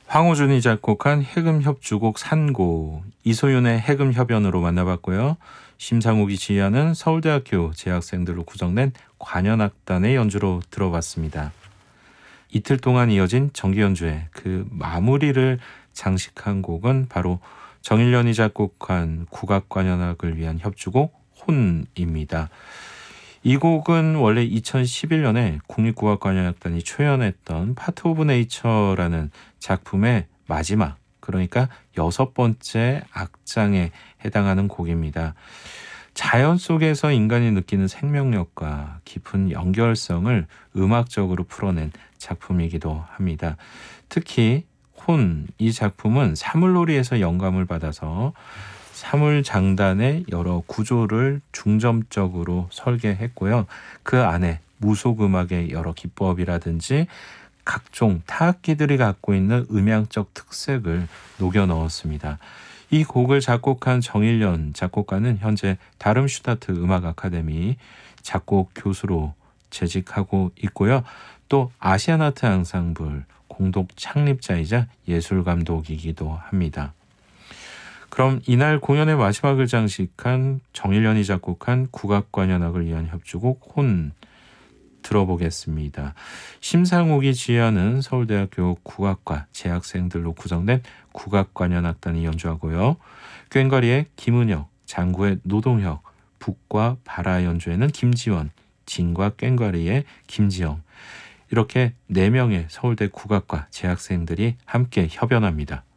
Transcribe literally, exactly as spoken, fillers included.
황호준이 작곡한 해금협주곡 산고, 이소윤의 해금협연으로 만나봤고요. 심상욱이 지휘하는 서울대학교 재학생들로 구성된 관현악단의 연주로 들어봤습니다. 이틀 동안 이어진 정기연주회 그 마무리를 장식한 곡은 바로 정일련이 작곡한 국악관현악을 위한 협주곡 혼입니다. 이 곡은 원래 이천십일 년에 국립국악관현악단이 초연했던 파트 오브 네이처라는 작품의 마지막, 그러니까 여섯 번째 악장에 해당하는 곡입니다. 자연 속에서 인간이 느끼는 생명력과 깊은 연결성을 음악적으로 풀어낸 작품이기도 합니다. 특히 혼, 이 작품은 사물놀이에서 영감을 받아서 사물장단의 여러 구조를 중점적으로 설계했고요. 그 안에 무속음악의 여러 기법이라든지 각종 타악기들이 갖고 있는 음향적 특색을 녹여 넣었습니다. 이 곡을 작곡한 정일련 작곡가는 현재 다름슈타트 음악 아카데미 작곡 교수로 재직하고 있고요. 또 아시안 아트 앙상블 공동 창립자이자 예술 감독이기도 합니다. 그럼 이날 공연의 마지막을 장식한 정일련이 작곡한 국악관현악을 위한 협주곡 혼 들어보겠습니다. 심상욱이 지휘하는 서울대학교 국악과 재학생들로 구성된 국악관현악단이 연주하고요. 꽹과리의 김은혁, 장구의 노동혁, 북과 바라 연주에는 김지원, 진과 꽹과리의 김지영, 이렇게 네 명의 서울대 국악과 재학생들이 함께 협연합니다.